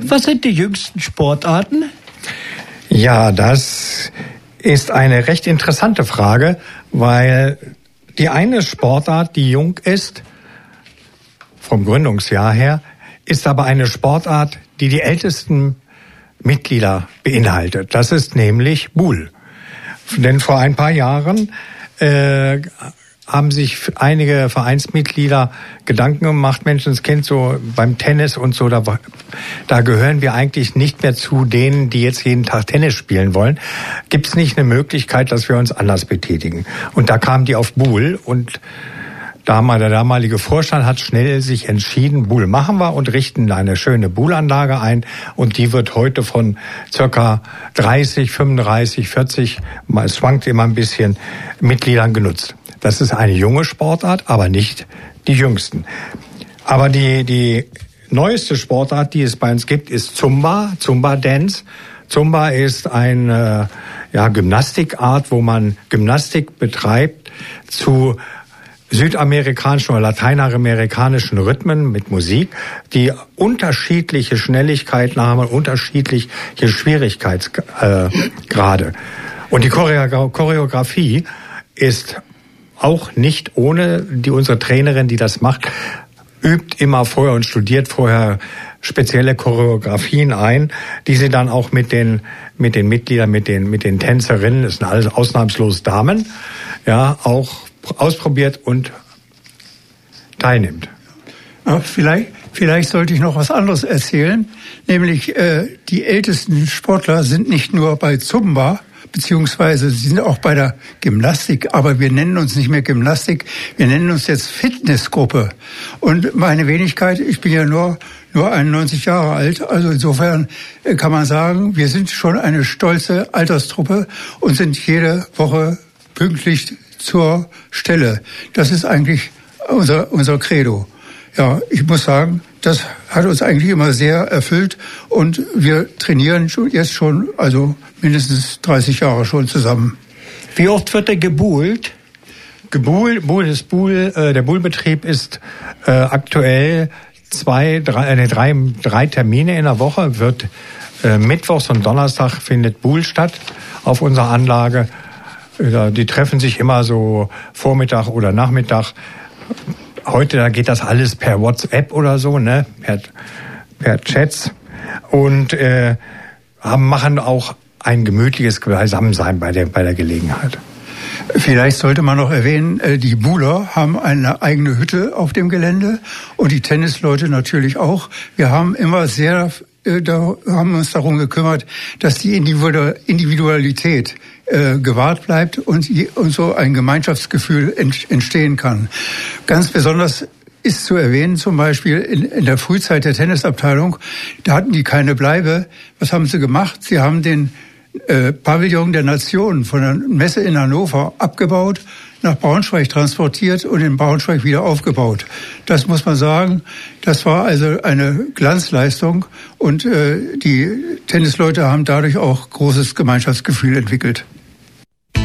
Was sind die jüngsten Sportarten? Ja, das ist eine recht interessante Frage, weil die eine Sportart, die jung ist, vom Gründungsjahr her, ist aber eine Sportart, die die ältesten Mitglieder beinhaltet. Das ist nämlich Buhl. Denn vor ein paar Jahren haben sich einige Vereinsmitglieder Gedanken gemacht, Menschenskind, so beim Tennis und so, da gehören wir eigentlich nicht mehr zu denen, die jetzt jeden Tag Tennis spielen wollen. Gibt es nicht eine Möglichkeit, dass wir uns anders betätigen? Und da kamen die auf Buhl und der damalige Vorstand hat schnell sich entschieden, Buhl machen wir und richten eine schöne Buhlanlage ein und die wird heute von circa 30, 35, 40, es schwankt immer ein bisschen, Mitgliedern genutzt. Das ist eine junge Sportart, aber nicht die jüngsten. Aber die neueste Sportart, die es bei uns gibt, ist Zumba Dance. Zumba ist eine Gymnastikart, wo man Gymnastik betreibt zu südamerikanischen oder lateinamerikanischen Rhythmen mit Musik, die unterschiedliche Schnelligkeiten haben und unterschiedliche Schwierigkeitsgrade. Und die Choreografie ist auch nicht ohne unsere Trainerin, die das macht, übt immer vorher und studiert vorher spezielle Choreografien ein, die sie dann auch mit den Mitgliedern, mit den Tänzerinnen, das sind alles ausnahmslos Damen, ja, auch ausprobiert und teilnimmt. Vielleicht sollte ich noch was anderes erzählen, nämlich die ältesten Sportler sind nicht nur bei Zumba, beziehungsweise sie sind auch bei der Gymnastik, aber wir nennen uns nicht mehr Gymnastik, wir nennen uns jetzt Fitnessgruppe. Und meine Wenigkeit, ich bin ja nur 91 Jahre alt, also insofern kann man sagen, wir sind schon eine stolze Alterstruppe und sind jede Woche pünktlich zur Stelle. Das ist eigentlich unser Credo. Ja, ich muss sagen, das hat uns eigentlich immer sehr erfüllt und wir trainieren jetzt schon, mindestens 30 Jahre schon zusammen. Wie oft wird gebuhlt? Der Buhlbetrieb ist aktuell drei Termine in der Woche. Wird mittwochs und Donnerstag findet Buhl statt auf unserer Anlage. Die treffen sich immer so Vormittag oder Nachmittag. Heute, da geht das alles per WhatsApp oder so, ne, per Chats und machen auch ein gemütliches Beisammensein bei der Gelegenheit. Vielleicht sollte man noch erwähnen, die Buhler haben eine eigene Hütte auf dem Gelände und die Tennisleute natürlich auch. Wir haben immer haben uns darum gekümmert, dass die Individualität gewahrt bleibt und so ein Gemeinschaftsgefühl entstehen kann. Ganz besonders ist zu erwähnen, zum Beispiel in der Frühzeit der Tennisabteilung, da hatten die keine Bleibe. Was haben sie gemacht? Sie haben den Pavillon der Nation von der Messe in Hannover abgebaut, nach Braunschweig transportiert und in Braunschweig wieder aufgebaut. Das muss man sagen, das war also eine Glanzleistung und die Tennisleute haben dadurch auch großes Gemeinschaftsgefühl entwickelt.